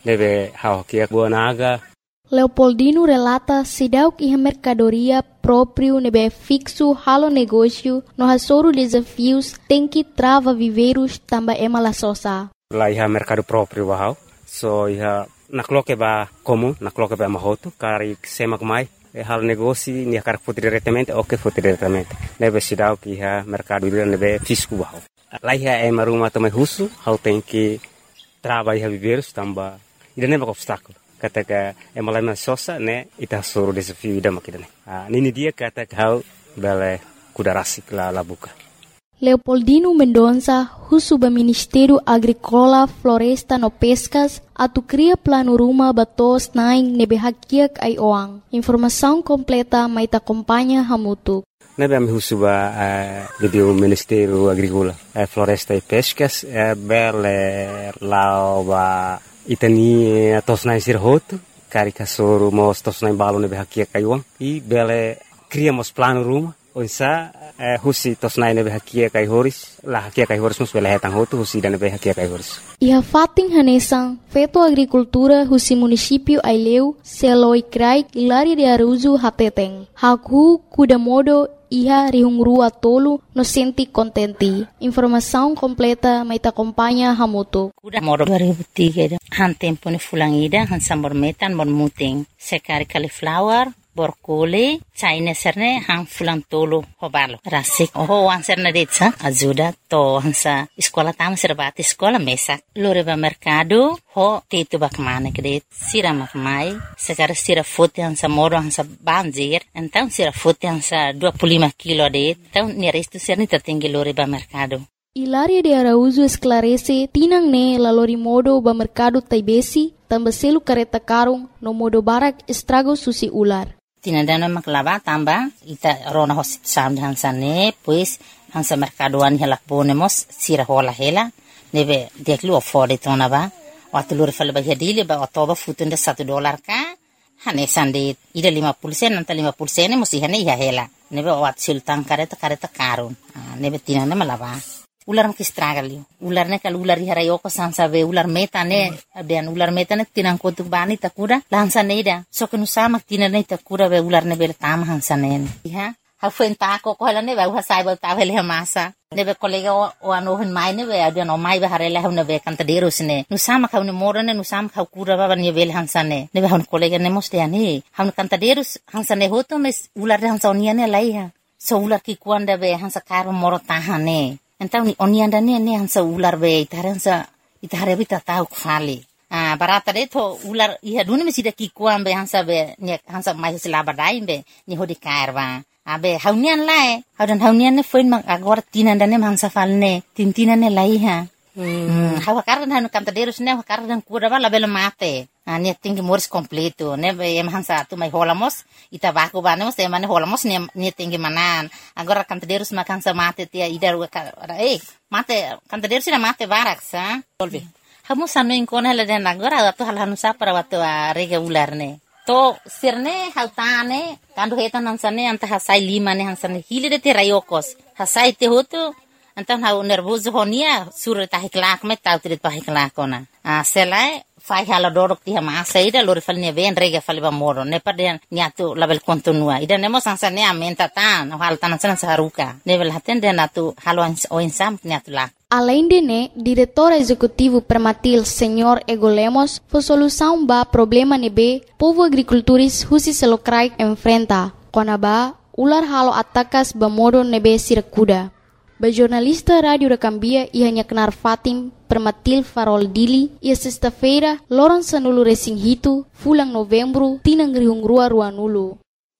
nebe haukia buanaga. Leopoldino relata sidauk iha mercadoria próprio nebe fixo halo negócio no hasoro desafios tem que trava viveiros tamba emala sosa. Lá iha mercado próprio bahau, so iha nakloke ba comum, nakloke ba mahoto, kari semak mai, halo negócio ni kar foto diretamente ou que foto diretamente. Nebe sidauk iha mercado nebe fixo bahau. Lá iha maruma também russo, hau tem que trava iha viveiros tamba, ida nebe obstáculo. Kata emalai sosa ne ita suruh desafio ida makidane. Nini dia kata kau bele kudarasik la buka. Leopoldino Mendonça, husuba Ministério Agrícola, Floresta no Pescas, atu cria plano rumah batos naing nebe hakiak ai oang. Informação completa mai ta acompanha hamutu. Nebe ami husuba video Ministério Agrícola, Floresta e Pescas, bele lauba itani tosnai sirhoto, kari kasoro mos tosnai balo nebe hakia kaiwang, i bele cria mos plano rumah, onsa husi tosnai nebe hakia kai horis, la hakia kai horis mos bele hetang hoto husi dan nebe hakia kai horis. Iha fating hanesang, feto agricultura husi município Aileu, seloi krai Hilaria de Araújo hateteng. Haku kudamodo iha rihungrua tolu no senti contenti. Informação completa mai ta acompanha hamutu. Kuda modo 2003 han tempo ni fulangida han sambor metan bor muting. Sekari cauliflower borkole China serne han fulang tolu hobalo. Rasik ho wan serne detsa ajuda to hansa sekolah tam serbati sekolah mesak. Loreba mercado ho tetu bakmane kede sira makmai sekara sira fote hansa moro hansa banjir então sira fote hansa 25 kilo de então ni resto serni tertinggi loreba mercado. Hilaria de Araújo esclarece tinang ne lalori modo ba mercado taibesi tambah selu kareta karung no modo barak estrago susi ular. Tinandana maklaba tamba ita rona hosit sam hansa ne pues hansa mercadoan helak bonemos sira hola hela nebe deklu afford tona ba waktu lur fal ba hadili ba otoba futunda $1 ka hane sande ida 50 sen nanta 50 sen musi hane iha hela nebe wat sultan kareta karun nebe tinanda malaba ular makistragali ular ne kal ular harayoko sansa be ular metane dan ular metane tinang kotuk bani takura lansa neida so kenu sama tinane takura be ular ne bel tam hansa ne ha ha fenta ko ko ne be ha sai ba ta hele masa ne be kolega o ano hen mai ne be adan o mai be harele ha ne be kanta derus ne nu sama ka ne morane nu sama ka kura ba ne bel hansa ne be ha kolega ne moste ani ha kanta derus hansa ne hoto mes ular hansa oniane laiha so ular ki kuanda be hansa karo moro tahane. Então oni anda ne hansa ular be itaransa itare bita tau kfali barata de to ular iha duni mesida ki kuambe hansa be ne hansa mai selaba dai be ni hodi karwa abe haunian lae haunian ne foin mang agora tinanda ne hansa falne tintina ne lai ha hawa kardan hanu kanta derus ne kardan kura bala bela mate ne tinggi moris completo ne be em hansa tu mai holamos ita baku banemos te mane holamos ne tinggi manan agora kanta derus makan sa mate tia idar mate kanta derus na mate barak sa solve hamu sanu inkona la den agora tu hal hanu sa para watu rega ular ne to sirne hautane kandu hetan hansane anta hasai 5 ne hansane hilide te rayokos hasai te hotu antan hau nervoso honia sur tahi klak met tau trit pahi klak ona selai fai hala dorok ti hama saida lor falne ven rega falba moro ne paden niatu label kontinua ida nemo sansane amenta tan hal tan san saruka level haten den atu halo oinsam niatu la. Além de ne, diretor executivo Permatil Senhor Ego Lemos, foi solução ba problema nebe povo agricultores husi selokrai enfrenta. Konaba ular halo atakas ba modo nebe sirakuda. Ba jornalista Rádio da Cambia ia nyaknar Fatim Permatil Farol Dili ia sexta-feira loron sanulu resing hitu fulang novembro tinang rihungrua ruanulu.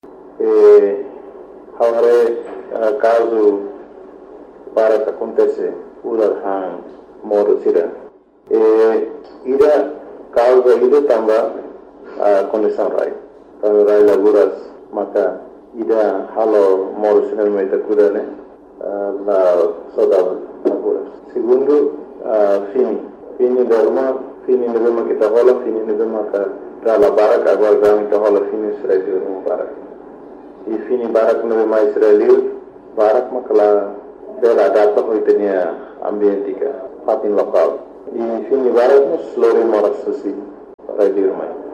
Haware caso para que acontece ular hang modo sira. Ida causa ida tamba condição rai. Kalau rai laguras maka ida halo modo sira mai takuda ne la saudade laguras. Segundo fini nebe kita hola fini nebe maka dala barak agora kita hola fini sira no barak. E fini barak nebe mai sira barak makala dela data hoitenia ambientika fatin lokal. E fini barak nos lori moras susi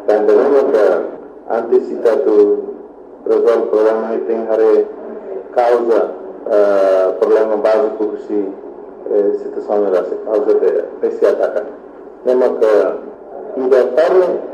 Dan tenemos que anticipa tu resolver problema que tem causa problema básico que situação era causa de esse ataque. Temos que identificar